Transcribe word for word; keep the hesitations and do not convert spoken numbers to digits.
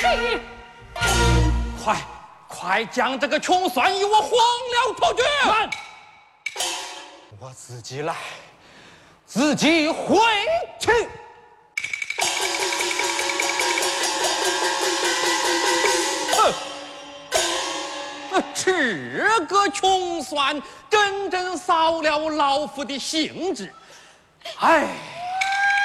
你快快将这个穷酸与我黄了头去！ 慢， 我自己来，自己回去。哼！这个穷酸真正扫了老夫的兴致。哎。